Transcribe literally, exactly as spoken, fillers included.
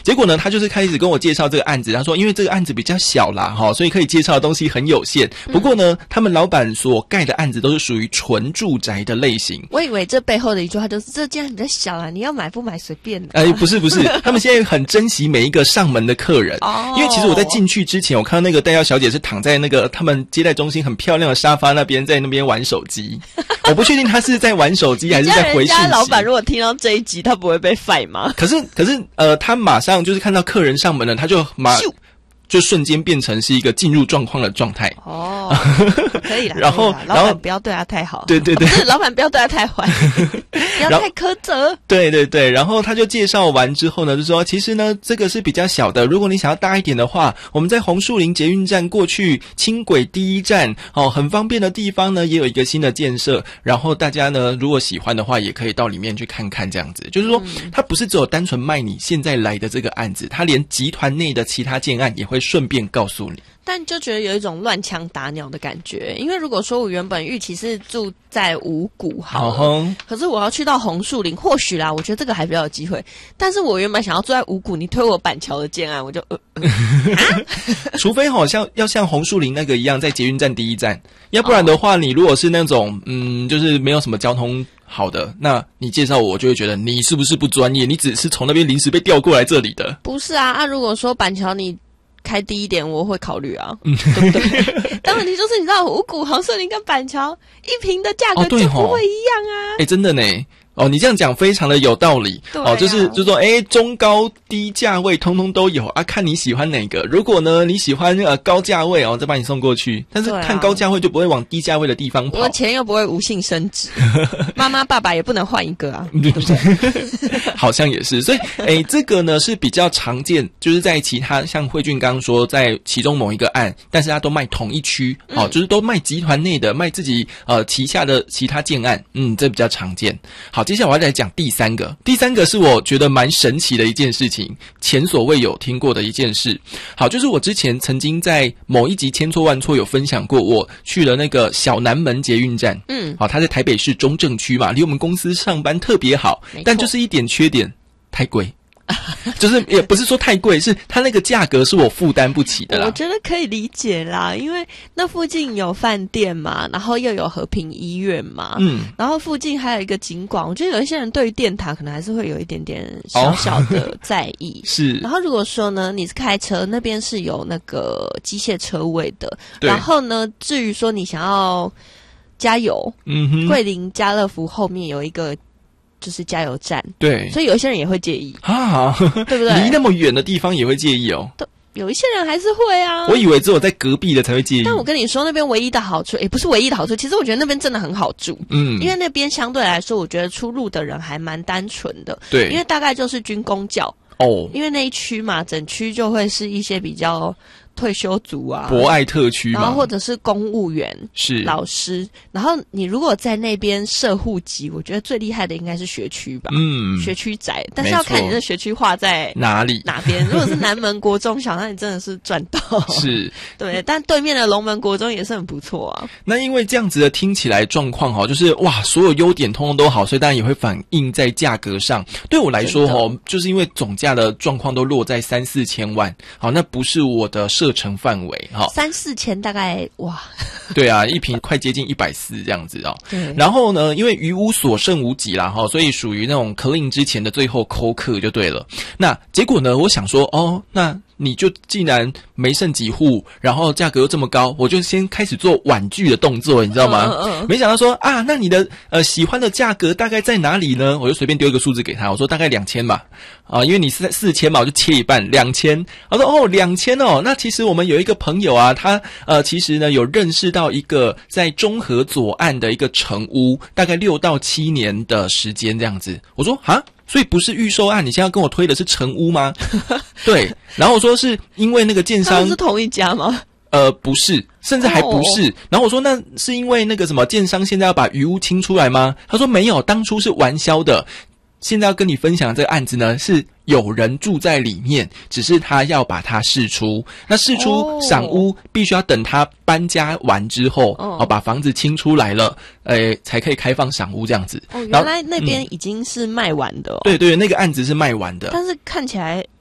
结果呢，他就是开始跟我介绍这个案子，他说因为这个案子比较小啦，齁，所以可以介绍的东西很有限。不过呢，他们老板所盖的案子都是属于纯住宅的类型。 我以为这背后的一句话就是这间比较小啦，你要买不买随便的。 哎，不是不是，他们现在很珍惜每一个上门的客人，哦，因为其实我在进去之前，我看到那个代销小姐是躺在那个他们接待中心很漂亮的沙发那边，在那边玩手机。我不确定他是在玩手机还是在回讯息。 人家老板如果听到这一集，他不会被 fire 吗？ 可是可是呃，他马上就是看到客人上门了，他就马就瞬间变成是一个进入状况的状态。 哦，可以啦。 然后老板不要对他太好。 对对对， 老板不要对他太坏，不要太苛责。 对对对，然后他就介绍完之后呢，就说其实呢这个是比较小的，如果你想要大一点的话，我们在红树林捷运站过去轻轨第一站哦，很方便的地方呢也有一个新的建设，然后大家呢如果喜欢的话也可以到里面去看看这样子。就是说他不是只有单纯卖你现在来的这个案子，他连集团内的其他建案也会顺便告诉你。 但就觉得有一种乱枪打鸟的感觉，因为如果说我原本预期是住在五股好了，哦，可是我要去到红树林，或许啦，我觉得这个还比较有机会。但是我原本想要住在五股，你推我板桥的建案，我就呃，呃啊， 除非好像要像红树林那个一样，在捷运站第一站，要不然的话，你如果是那种嗯，就是没有什么交通好的，那你介绍我，我就会觉得你是不是不专业？你只是从那边临时被调过来这里的。 不是啊，啊，如果说板桥你开低一点，我会考虑啊，嗯，对不对？但问题就是，你知道五股、红树林跟板桥一坪的价格就不会一样啊。 哎，真的呢。哦，你这样讲非常的有道理。 啊， 哦，就是就是说，诶，中高低价位通通都有啊，看你喜欢哪个。如果呢你喜欢呃高价位哦，再把你送过去。但是看高价位就不会往低价位的地方跑。 我钱又不会无性升值，妈妈爸爸也不能换一个啊，对不对？ 好像也是，所以诶，这个呢是比较常见，就是在其他像慧俊刚刚说，在其中某一个案，但是他都卖同一区，好，嗯，就是都卖集团内的，卖自己呃旗下的其他建案，嗯，这比较常见。好。接下来我要来讲第三个，第三个是我觉得蛮神奇的一件事情，前所未有听过的一件事。好，就是我之前曾经在某一集千错万错有分享过，我去了那个小南门捷运站，嗯，好，它在台北市中正区嘛，离我们公司上班特别好，但就是一点缺点，太贵。就是也不是说太贵，是它那个价格是我负担不起的啦。 我觉得可以理解啦，因为那附近有饭店嘛，然后又有和平医院嘛，嗯，然后附近还有一个景广，我觉得有一些人对于电塔可能还是会有一点点小小的在意。哦，是。然后如果说呢，你是开车，那边是有那个机械车位的，然后呢，至于说你想要加油，嗯哼，桂林家乐福后面有一个。就是加油站，对，所以有一些人也会介意啊，对不对？离那么远的地方也会介意哦。 有一些人还是会啊。 我以为只有在隔壁的才会介意。 但我跟你说，那边唯一的好处，也不是唯一的好处，其实我觉得那边真的很好住，嗯，因为那边相对来说，我觉得出入的人还蛮单纯的，对，因为大概就是军公教哦，因为那一区嘛，整区就会是一些比较。退休族啊， 博爱特区嘛， 然后或者是公务员、 是老师，然后你如果在那边设户籍，我觉得最厉害的应该是学区吧，嗯，学区宅，但是要看你的学区划在哪里哪边。如果是南门国中小，那你真的是赚到， 是， 对。但对面的龙门国中也是很不错啊。 那因为这样子的听起来状况哈，就是哇，所有优点通通都好，所以当然也会反映在价格上。对我来说哈，就是因为总价的状况都落在三四千万，好，那不是我的射程范围哈， 三四千大概哇， 对啊，一坪快接近一百四这样子哦。对，然后呢，因为余屋所剩无几啦哈，所以属于那种 clean 之前的最后扣客就对了。那结果呢，我想说哦，那你就既然没剩几户，然后价格又这么高，我就先开始做婉拒的动作，你知道吗？嗯嗯嗯没想到说啊，那你的呃喜欢的价格大概在哪里呢？我就随便丢一个数字给他，我说大概两千吧。啊，因为你是四千嘛，我就切一半，两千。他说哦，两千哦，那其实我们有一个朋友啊，他呃其实呢有认识到一个在中和左岸的一个成屋，大概六到七年的时间这样子。我说哈。所以不是预售案，你现在要跟我推的是成屋吗？对，然后我说是因为那个建商，他们是同一家吗？ 呃，不是，甚至还不是。Oh. 然后我说那是因为那个什么建商现在要把余屋清出来吗？他说没有，当初是玩销的。现在要跟你分享的这个案子呢，是有人住在里面，只是他要把它释出。那释出赏屋必须要等他搬家完之后，哦，哦把房子清出来了，呃，才可以开放赏屋这样子。 哦，原来那边已经是卖完的哦。 嗯，对对，那个案子是卖完的。 但是看起来